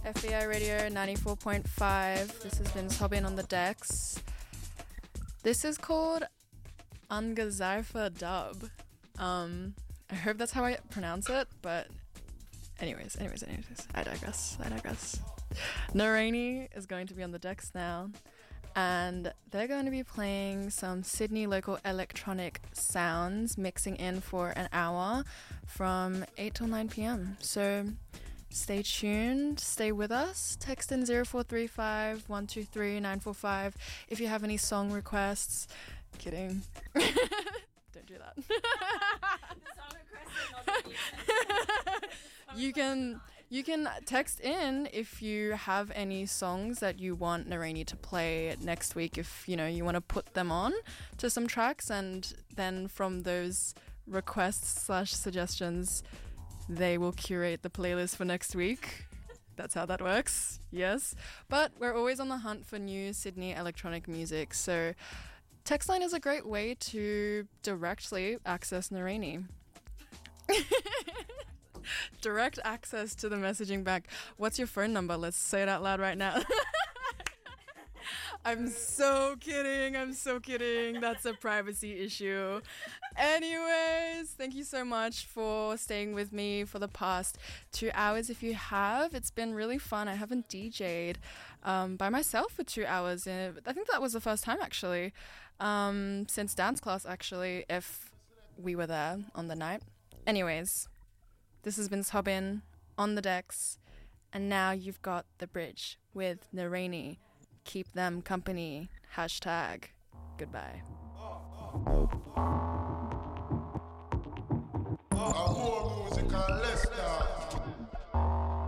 FEI Radio 94.5. This has been Sobin on the decks. This is called Angezarfa Dub. I hope that's how I pronounce it, but anyways, I digress. Narani is going to be on the decks now, and they're going to be playing some Sydney local electronic sounds, mixing in for an hour from 8 till 9 p.m. So stay tuned, stay with us. Text in 0435 123 945 if you have any song requests. Kidding. Don't do that. The song requests are not You can text in if you have any songs that you want Narani to play next week, if you want to put them on to some tracks, and then from those requests/suggestions they will curate the playlist for next week. That's how that works. Yes. But we're always on the hunt for new Sydney electronic music, so Textline is a great way to directly access Narani. Direct access to the messaging bank. What's your phone number? Let's say it out loud right now. I'm so kidding. That's a privacy issue. Anyways, thank you so much for staying with me for the past 2 hours. If you have, it's been really fun. I haven't DJ'd by myself for 2 hours. I think that was the first time, actually, since dance class, actually, if we were there on the night. Anyways, this has been Sobin on the decks, and now you've got The Bridge with Narani. Keep them company. Hashtag. Goodbye. Amor musical